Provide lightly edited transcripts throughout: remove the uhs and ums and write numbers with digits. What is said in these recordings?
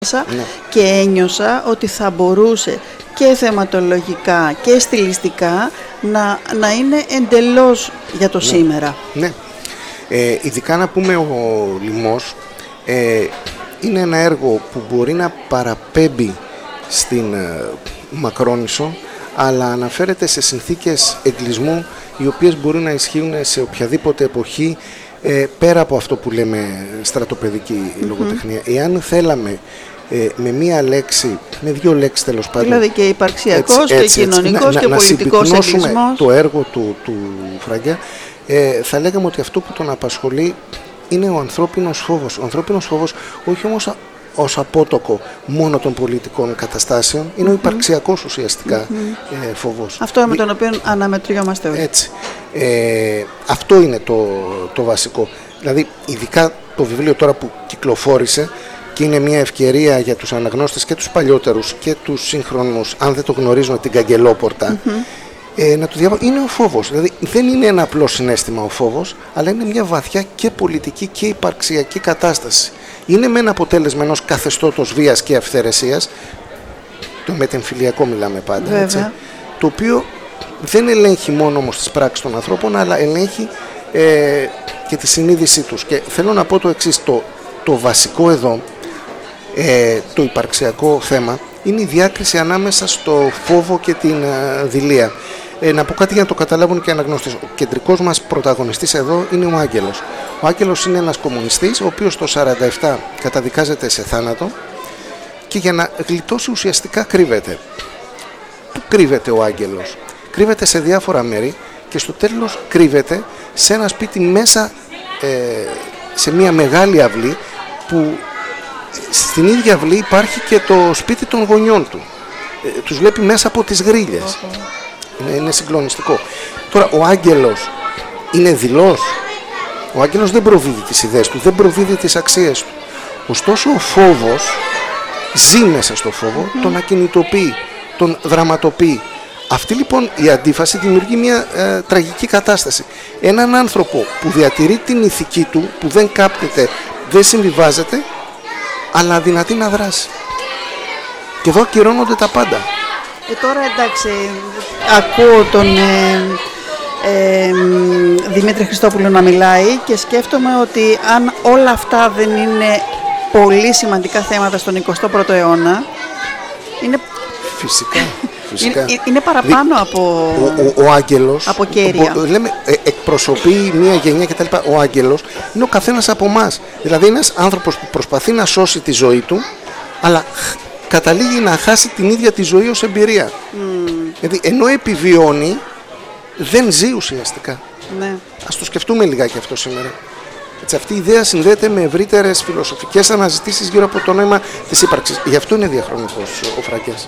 Ναι. Και ένιωσα ότι θα μπορούσε και θεματολογικά και στιλιστικά να είναι εντελώς για το σήμερα. Ναι. Ειδικά να πούμε ο Λιμός είναι ένα έργο που μπορεί να παραπέμπει στην Μακρόνισσο, αλλά αναφέρεται σε συνθήκες εγκλισμού οι οποίες μπορούν να ισχύουν σε οποιαδήποτε εποχή, πέρα από αυτό που λέμε στρατοπεδική λογοτεχνία. Εάν θέλαμε με μία λέξη, με δύο λέξεις τέλος πάντων, δηλαδή και υπαρξιακός και κοινωνικός και πολιτικός εγκλισμός, το έργο του Φραγκιά, θα λέγαμε ότι αυτό που τον απασχολεί είναι ο ανθρώπινος φόβος. Ο ανθρώπινος φόβος όχι όμως ως απότοκο μόνο των πολιτικών καταστάσεων, είναι ο υπαρξιακός ουσιαστικά φόβος. Αυτό με τον οποίο αναμετριόμαστε όλοι. Έτσι. Αυτό είναι το βασικό. Δηλαδή, ειδικά το βιβλίο τώρα που κυκλοφόρησε και είναι μια ευκαιρία για τους αναγνώστες και τους παλιότερους και τους σύγχρονους, αν δεν το γνωρίζουν, την Καγκελόπορτα, να το διαβάσουν. Είναι ο φόβος. Δηλαδή, δεν είναι ένα απλό συναίσθημα ο φόβος, αλλά είναι μια βαθιά και πολιτική και υπαρξιακή κατάσταση. Είναι με ένα αποτέλεσμα ενός καθεστώτος βίας και αυθαιρεσίας, το μετεμφυλιακό μιλάμε πάντα, έτσι, το οποίο δεν ελέγχει μόνο όμως τις πράξεις των ανθρώπων, αλλά ελέγχει και τη συνείδησή τους. Και θέλω να πω το εξής, το βασικό εδώ, το υπαρξιακό θέμα, είναι η διάκριση ανάμεσα στο φόβο και την δειλία. Να πω κάτι για να το καταλάβουν και οι αναγνώστες. Ο κεντρικός μας πρωταγωνιστής εδώ είναι ο Άγγελος. Ο Άγγελος είναι ένας κομμουνιστής, ο οποίος το 1947 καταδικάζεται σε θάνατο και για να γλιτώσει ουσιαστικά κρύβεται. Πού κρύβεται ο Άγγελος? Κρύβεται σε διάφορα μέρη και στο τέλος κρύβεται σε ένα σπίτι μέσα σε μια μεγάλη αυλή, που στην ίδια αυλή υπάρχει και το σπίτι των γονιών του. Τους βλέπει μέσα από τις γρίλες. Είναι συγκλονιστικό. Τώρα ο Άγγελος είναι δειλός. Ο Άγγελος δεν προδίδει τις ιδέες του, δεν προδίδει τις αξίες του. Ωστόσο ο φόβος ζει μέσα στο φόβο, τον ακινητοποιεί, τον δραματοποιεί. Αυτή λοιπόν η αντίφαση δημιουργεί μια τραγική κατάσταση. Έναν άνθρωπο που διατηρεί την ηθική του, που δεν κάπτεται, δεν συμβιβάζεται, αλλά αδυνατεί να δράσει. Και εδώ ακυρώνονται τα πάντα. Τώρα εντάξει, ακούω τον Δημήτρη Χριστόπουλο να μιλάει και σκέφτομαι ότι αν όλα αυτά δεν είναι πολύ σημαντικά θέματα στον 21ο αιώνα, είναι... Φυσικά. Είναι παραπάνω από... Ο Άγγελος, από κέρια. Λέμε, εκπροσωπεί μια γενιά κτλ. Ο Άγγελος είναι ο καθένας από εμάς. Δηλαδή είναι ένας άνθρωπος που προσπαθεί να σώσει τη ζωή του, αλλά καταλήγει να χάσει την ίδια τη ζωή ως εμπειρία. Δηλαδή ενώ επιβιώνει, δεν ζει ουσιαστικά. Ναι. Ας το σκεφτούμε λιγάκι αυτό σήμερα. Έτσι, αυτή η ιδέα συνδέεται με ευρύτερες φιλοσοφικές αναζητήσεις γύρω από το νόημα της ύπαρξης. Γι' αυτό είναι διαχρονικός ο Φραγκιάς.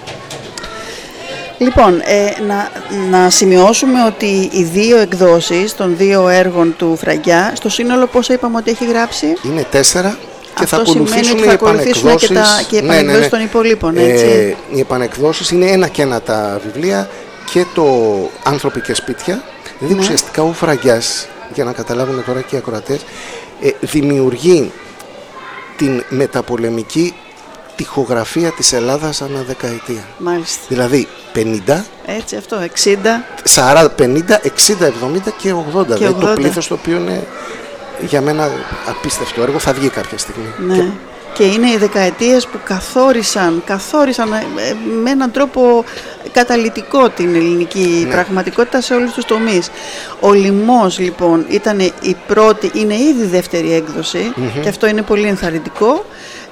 Λοιπόν, να σημειώσουμε ότι οι δύο εκδόσεις των δύο έργων του Φραγκιά, στο σύνολο πόσα είπαμε ότι έχει γράψει? Είναι 4. Και αυτό σημαίνει ότι θα ακολουθήσουν και οι επανεκδόσεις των υπολείπων, έτσι. Οι επανεκδόσεις είναι ένα και ένα τα βιβλία, και το «Άνθρωποι και σπίτια». Δηλαδή ουσιαστικά ο Φραγκιάς, για να καταλάβουν τώρα και οι ακροατές, δημιουργεί την μεταπολεμική τοιχογραφία της Ελλάδας ανά δεκαετία. Μάλιστα. Δηλαδή 50, έτσι αυτό, 60, 40, 50, 60, 70 και 80. Δηλαδή το πλήθος, το οποίο είναι για μένα απίστευτο έργο, θα βγει κάποια στιγμή. Ναι. Και είναι οι δεκαετίες που καθόρισαν με έναν τρόπο καταλυτικό την ελληνική πραγματικότητα σε όλους τους τομείς. Ο Λιμός λοιπόν ήταν η πρώτη, είναι ήδη δεύτερη έκδοση, και αυτό είναι πολύ ενθαρρυντικό.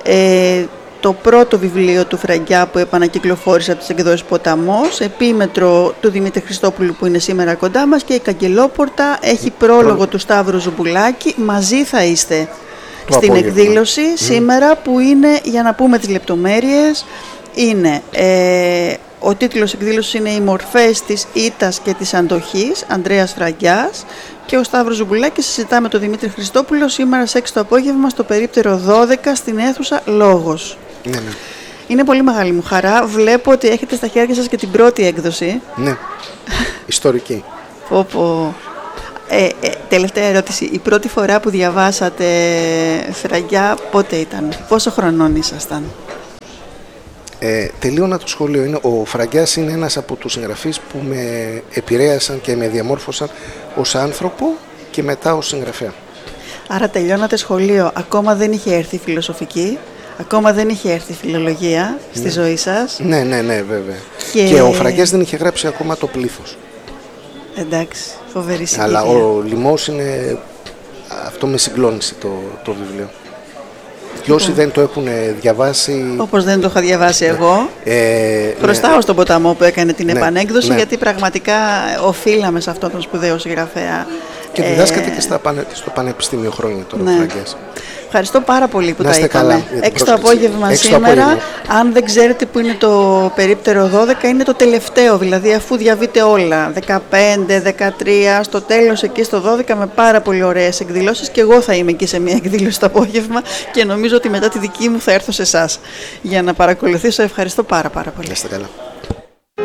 Το πρώτο βιβλίο του Φραγκιά που επανακυκλοφόρησε από τις εκδόσεις Ποταμός, επίμετρο του Δημήτρη Χριστόπουλου που είναι σήμερα κοντά μας, και η Καγκελόπορτα έχει πρόλογο του Σταύρου Ζουμπουλάκη. Μαζί θα είστε στην εκδήλωση σήμερα, που είναι, για να πούμε τις λεπτομέρειες, είναι ο τίτλος εκδήλωσης είναι «Οι μορφές της ήττας και της αντοχής», Ανδρέας Φραγκιάς, και ο Σταύρος Ζουμπουλάκης συζητά με τον Δημήτρη Χριστόπουλο σήμερα σε 6 το απόγευμα στο περίπτερο 12 στην αίθουσα Λόγος. Ναι. Είναι πολύ μεγάλη μου χαρά. Βλέπω ότι έχετε στα χέρια σας και την πρώτη έκδοση. Ναι, ιστορική. Τελευταία ερώτηση. Η πρώτη φορά που διαβάσατε Φραγκιά πότε ήταν? Πόσο χρονών ήσασταν? Τελείωνα το σχολείο. Ο Φραγκιάς είναι ένας από τους συγγραφείς που με επηρέασαν και με διαμόρφωσαν ως άνθρωπο και μετά ως συγγραφέα. Άρα τελειώνατε σχολείο, ακόμα δεν είχε έρθει η φιλοσοφική, ακόμα δεν είχε έρθει η φιλολογία στη ζωή σας. Ναι, βέβαια. Και ο Φραγκιάς δεν είχε γράψει ακόμα το Πλήθος. Εντάξει, φοβερή συγκυρία. Αλλά ο Λιμός είναι... Αυτό με συγκλώνησε το βιβλίο. Και όσοι δεν το έχουν διαβάσει... Όπως δεν το είχα διαβάσει εγώ, χρωστάω στον Ποταμό που έκανε την επανέκδοση, γιατί πραγματικά οφείλαμε σε αυτόν τον σπουδαίο συγγραφέα. Και διδάσκεται και στο Πανεπιστήμιο χρόνια τώρα, ο Φραγκιάς. Ευχαριστώ πάρα πολύ που τα είπαμε. 6 το απόγευμα σήμερα. Αν δεν ξέρετε που είναι το περίπτερο 12, είναι το τελευταίο, δηλαδή αφού διαβείτε όλα, 15, 13, στο τέλος εκεί στο 12 με πάρα πολύ ωραίες εκδηλώσεις, και εγώ θα είμαι εκεί σε μια εκδήλωση το απόγευμα και νομίζω ότι μετά τη δική μου θα έρθω σε εσάς για να παρακολουθήσω. Ευχαριστώ πάρα πολύ. Να είστε καλά.